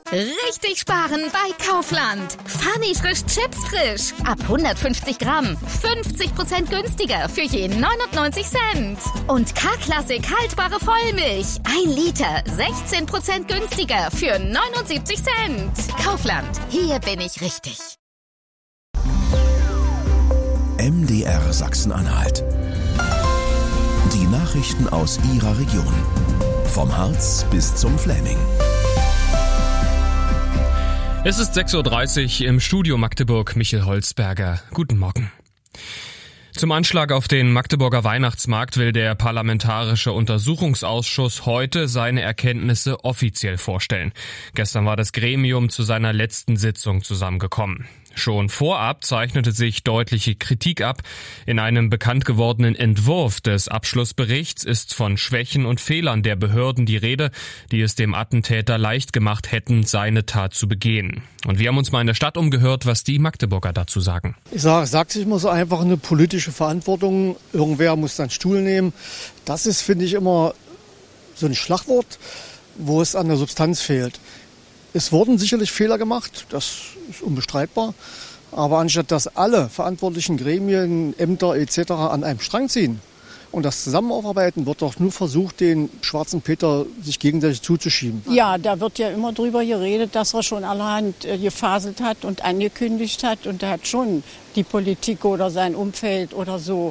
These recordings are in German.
Richtig sparen bei Kaufland. Funny frisch Chips frisch. Ab 150 Gramm. 50% günstiger für je 99 Cent. Und K-Klassik haltbare Vollmilch. 1 Liter. 16% günstiger für 79 Cent. Kaufland. Hier bin ich richtig. MDR Sachsen-Anhalt. Die Nachrichten aus Ihrer Region. Vom Harz bis zum Fläming. Es ist 6.30 Uhr im Studio Magdeburg. Michael Holzberger. Guten Morgen. Zum Anschlag auf den Magdeburger Weihnachtsmarkt will der Parlamentarische Untersuchungsausschuss heute seine Erkenntnisse offiziell vorstellen. Gestern war das Gremium zu seiner letzten Sitzung zusammengekommen. Schon vorab zeichnete sich deutliche Kritik ab. In einem bekannt gewordenen Entwurf des Abschlussberichts ist von Schwächen und Fehlern der Behörden die Rede, die es dem Attentäter leicht gemacht hätten, seine Tat zu begehen. Und wir haben uns mal in der Stadt umgehört, was die Magdeburger dazu sagen. Ich sage sich immer so einfach eine politische Verantwortung. Irgendwer muss dann Stuhl nehmen. Das ist, finde ich, immer so ein Schlagwort, wo es an der Substanz fehlt. Es wurden sicherlich Fehler gemacht, das ist unbestreitbar. Aber anstatt dass alle verantwortlichen Gremien, Ämter etc. an einem Strang ziehen und das zusammen aufarbeiten, wird doch nur versucht, den schwarzen Peter sich gegenseitig zuzuschieben. Ja, da wird ja immer drüber geredet, dass er schon allerhand gefaselt hat und angekündigt hat. Und da hat schon die Politik oder sein Umfeld oder so,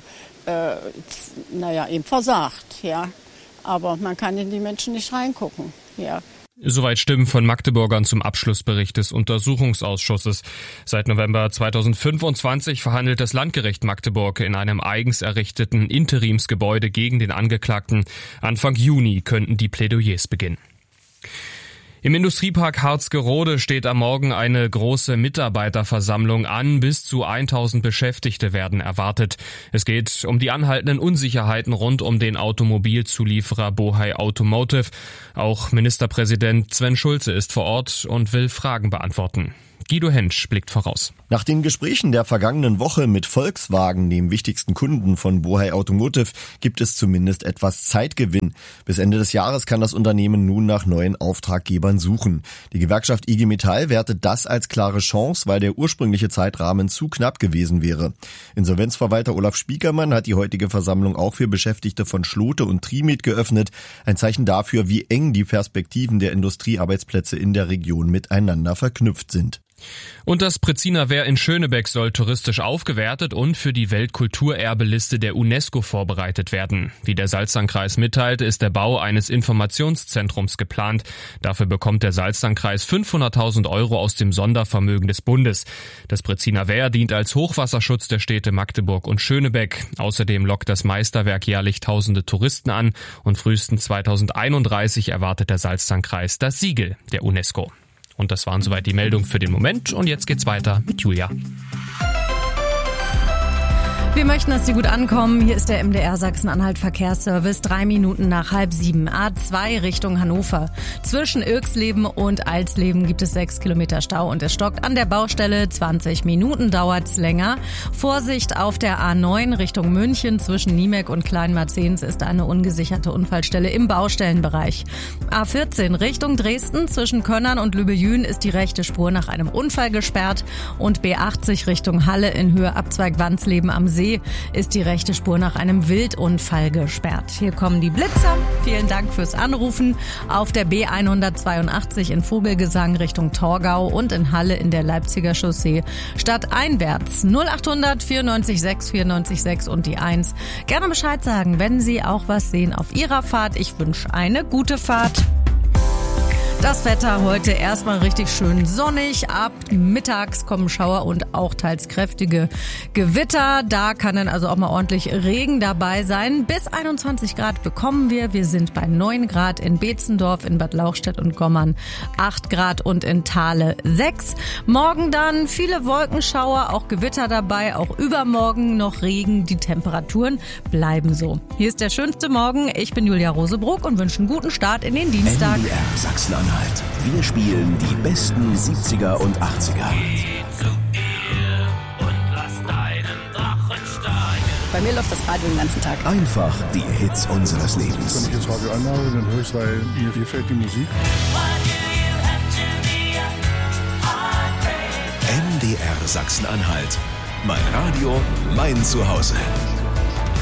eben versagt. Ja. Aber man kann in die Menschen nicht reingucken. Ja. Soweit Stimmen von Magdeburgern zum Abschlussbericht des Untersuchungsausschusses. Seit November 2025 verhandelt das Landgericht Magdeburg in einem eigens errichteten Interimsgebäude gegen den Angeklagten. Anfang Juni könnten die Plädoyers beginnen. Im Industriepark Harzgerode steht am Morgen eine große Mitarbeiterversammlung an. Bis zu 1000 Beschäftigte werden erwartet. Es geht um die anhaltenden Unsicherheiten rund um den Automobilzulieferer Bohai Automotive. Auch Ministerpräsident Sven Schulze ist vor Ort und will Fragen beantworten. Guido Hentsch blickt voraus. Nach den Gesprächen der vergangenen Woche mit Volkswagen, dem wichtigsten Kunden von Bohai Automotive, gibt es zumindest etwas Zeitgewinn. Bis Ende des Jahres kann das Unternehmen nun nach neuen Auftraggebern suchen. Die Gewerkschaft IG Metall wertet das als klare Chance, weil der ursprüngliche Zeitrahmen zu knapp gewesen wäre. Insolvenzverwalter Olaf Spiekermann hat die heutige Versammlung auch für Beschäftigte von Schlote und Trimet geöffnet. Ein Zeichen dafür, wie eng die Perspektiven der Industriearbeitsplätze in der Region miteinander verknüpft sind. Und das Preziner Wehr in Schönebeck soll touristisch aufgewertet und für die Weltkulturerbeliste der UNESCO vorbereitet werden. Wie der Salzlandkreis mitteilt, ist der Bau eines Informationszentrums geplant. Dafür bekommt der Salzlandkreis 500.000 € aus dem Sondervermögen des Bundes. Das Preziner Wehr dient als Hochwasserschutz der Städte Magdeburg und Schönebeck. Außerdem lockt das Meisterwerk jährlich tausende Touristen an und frühestens 2031 erwartet der Salzlandkreis das Siegel der UNESCO. Und das waren soweit die Meldungen für den Moment. Und jetzt geht's weiter mit Julia. Wir möchten, dass Sie gut ankommen. Hier ist der MDR Sachsen-Anhalt Verkehrsservice. 3 Minuten nach 6:30. A2 Richtung Hannover. Zwischen Irxleben und Alsleben gibt es 6 Kilometer Stau und es stockt an der Baustelle. 20 Minuten dauert's länger. Vorsicht auf der A9 Richtung München. Zwischen Niemek und Kleinmarzens ist eine ungesicherte Unfallstelle im Baustellenbereich. A14 Richtung Dresden. Zwischen Könnern und Lübejün ist die rechte Spur nach einem Unfall gesperrt. Und B80 Richtung Halle in Höhe Abzweig Wandsleben am See ist die rechte Spur nach einem Wildunfall gesperrt. Hier kommen die Blitzer. Vielen Dank fürs Anrufen. Auf der B182 in Vogelgesang Richtung Torgau und in Halle in der Leipziger Chaussee stadteinwärts 0800 94 6 94 6 und die 1. Gerne Bescheid sagen, wenn Sie auch was sehen auf Ihrer Fahrt. Ich wünsche eine gute Fahrt. Das Wetter heute erstmal richtig schön sonnig. Ab mittags kommen Schauer und auch teils kräftige Gewitter. Da kann dann also auch mal ordentlich Regen dabei sein. Bis 21 Grad bekommen wir. Wir sind bei 9 Grad in Beetzendorf, in Bad Lauchstädt und Gommern, 8 Grad und in Thale 6. Morgen dann viele Wolkenschauer, auch Gewitter dabei. Auch übermorgen noch Regen. Die Temperaturen bleiben so. Hier ist der schönste Morgen. Ich bin Julia Rosebrock und wünsche einen guten Start in den Dienstag. MDR Sachsen-Anhalt. Wir spielen die besten 70er und 80er. Bei mir läuft das Radio den ganzen Tag. Einfach die Hits unseres Lebens. Wenn ich das Radio anhabe, dann höre ich, weil mir gefällt die Musik. Sachsen-Anhalt. Mein Radio, mein Zuhause.